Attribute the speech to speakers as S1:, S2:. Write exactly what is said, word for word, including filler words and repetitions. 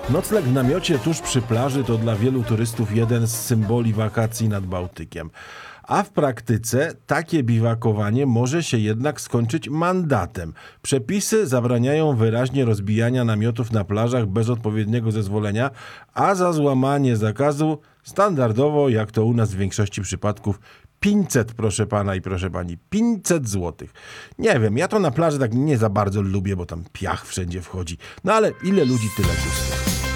S1: Nocleg w namiocie tuż przy plaży to dla wielu turystów jeden z symboli wakacji nad Bałtykiem. A w praktyce takie biwakowanie może się jednak skończyć mandatem. Przepisy zabraniają wyraźnie rozbijania namiotów na plażach bez odpowiedniego zezwolenia, a za złamanie zakazu standardowo, jak to u nas w większości przypadków, pięćset, proszę pana i proszę pani, pięćset złotych. Nie wiem, ja to na plaży tak nie za bardzo lubię, bo tam piach wszędzie wchodzi. No ale ile ludzi, tyle gustów.